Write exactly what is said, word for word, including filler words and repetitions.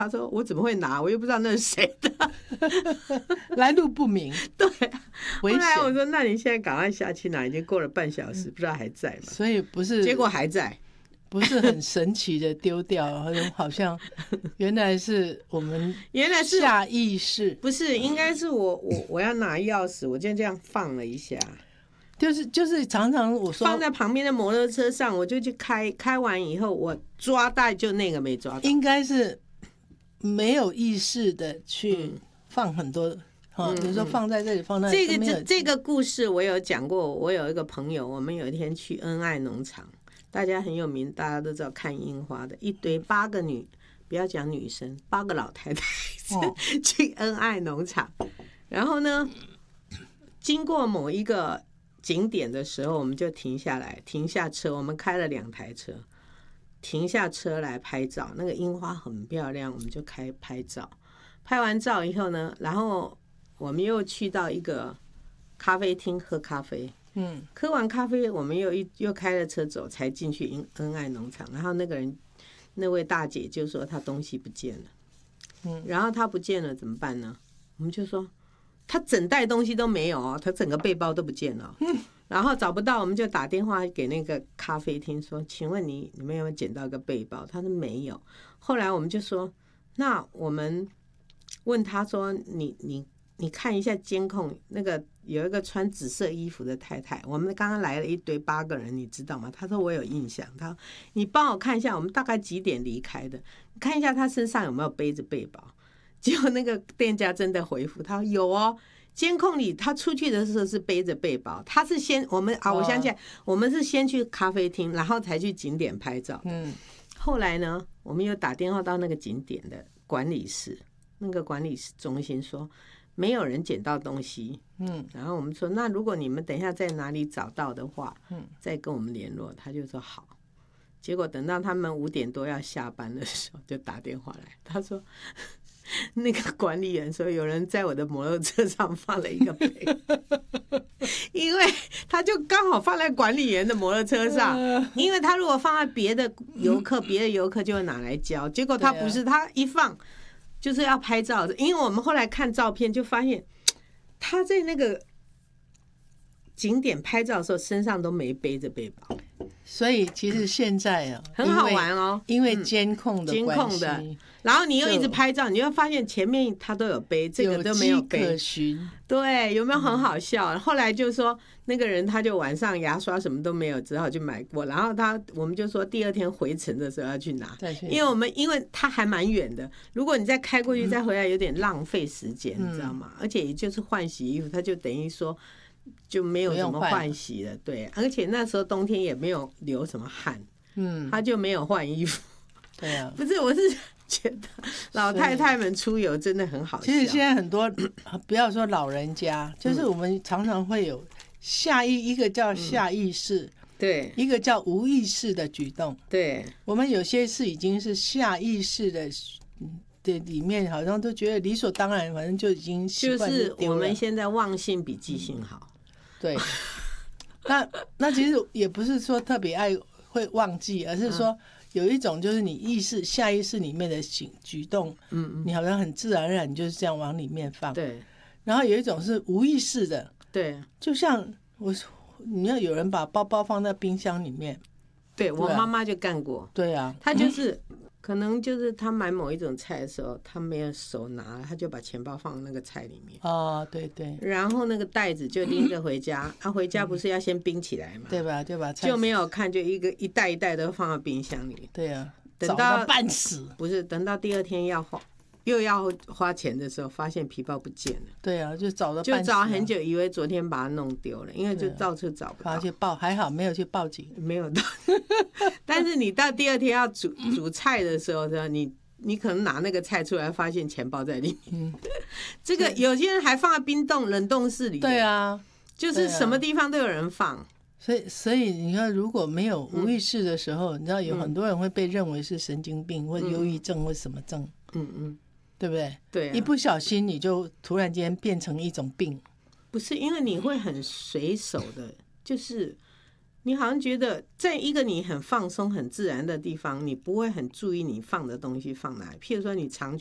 他说我怎么会拿，我又不知道那是谁的， 来路不明。 对， 危险。 后来我说那你现在赶快下去拿，已经过了半小时，不知道还在吗？ 所以不是， 结果还在。 不是很神奇的丢掉，好像原来是我们原来是下意识， 不是，应该是我我我要拿钥匙，我就这样放了一下， 就是就是常常我说放在旁边的摩托车上，我就去开，开完以后我抓带就那个没抓到， 应该是没有意识的去放很多。嗯，比如说放在这里，放在这个这这个故事我有讲过。我有一个朋友，我们有一天去恩爱农场。大家很有名，大家都知道看樱花的，一堆八个女，不要讲女生，八个老太太去恩爱农场。然后呢，经过某一个景点的时候，我们就停下来，停下车，我们开了两台车，停下车来拍照。那个樱花很漂亮，我们就开拍照。拍完照以后呢，然后我们又去到一个咖啡厅喝咖啡。嗯，喝完咖啡，我们又一又开了车走，才进去恩爱农场。然后那个人，那位大姐就说她东西不见了。嗯，然后她不见了怎么办呢？我们就说她整袋东西都没有哦，她整个背包都不见了。嗯，然后找不到，我们就打电话给那个咖啡厅说：“请问你你们有没有捡到一个背包？”他说没有。后来我们就说：“那我们问他说你你。”你看一下监控，那个有一个穿紫色衣服的太太，我们刚刚来了一堆八个人，你知道吗？他说我有印象，他说你帮我看一下，我们大概几点离开的？你看一下他身上有没有背着背包。结果那个店家真的回复他说有哦，监控里他出去的时候是背着背包，他是先我们啊，我想起来，我们是先去咖啡厅，然后才去景点拍照。嗯，后来呢，我们又打电话到那个景点的管理室，那个管理室中心说。没有人捡到东西，嗯，然后我们说，那如果你们等一下在哪里找到的话，嗯，再跟我们联络。他就说好。结果等到他们五点多要下班的时候，就打电话来，他说那个管理员说有人在我的摩托车上放了一个背，因为他就刚好放在管理员的摩托车上，因为他如果放在别的游客，别的游客就会拿来交，结果他不是，他一放。就是要拍照的，因为我们后来看照片就发现，他在那个景点拍照的时候身上都没背着背包， 所以其实现在啊很好玩哦， 因为监控的监控的，然后你又一直拍照，你会发现前面他都有背，这个都没有背， 有迹可循。 对，有没有很好笑？后来就说那个人他就晚上牙刷什么都没有，只好去买过。然后他我们就说第二天回程的时候要去拿，因为我们因为他还蛮远的，如果你再开过去再回来有点浪费时间，你知道吗？而且也就是换洗衣服，他就等于说就没有什么换洗了，对。而且那时候冬天也没有流什么汗，嗯，他就没有换衣服。 对啊， 不是，我是觉得老太太们出游真的很好笑。 其实现在很多，不要说老人家，就是我们常常会有下意一个叫下意识，嗯、 对， 一个叫无意识的举动。 对， 我们有些事已经是下意识的。的里面好像都觉得理所当然，反正就已经习惯就是我们现在忘性比记性好。嗯、 对，那那其实也不是说特别爱会忘记，而是说有一种就是你意识下意识里面的行举动，嗯，你好像很自然而然你就是这样往里面放。 对， 然后有一种是无意识的， 对， 就像我你要有人把包包放在冰箱里面， 对我妈妈就干过。 对啊， 她就是。可能就是他买某一种菜的时候，他没有手拿，他就把钱包放在那个菜里面。 哦，对对。 然后那个袋子就拎着回家，啊，回家不是要先冰起来嘛？ 对吧？就把菜就没有看，就一个一袋一袋都放到冰箱里。 对啊， 等到半死。 不是，等到第二天要花又要花钱的时候，发现皮包不见了。 对啊，就找了就找很久，以为昨天把它弄丢了，因为就到处找不到。 去报还好没有去报警， 没有到。但是你到第二天要煮煮菜的时候，你你可能拿那个菜出来，发现钱包在里面。嗯、这个有些人还放在冰冻冷冻室里。 对啊， 就是什么地方都有人放。 所以，所以你看，如果没有无意识的时候，嗯、你知道有很多人会被认为是神经病，嗯、或忧郁症或什么症。嗯嗯。对不对？ 对、啊， 一不小心你就突然间变成一种病。 不是因为你会很随手的，就是你好像觉得在一个你很放松、很自然的地方，你不会很注意你放的东西放哪里。譬如说，你常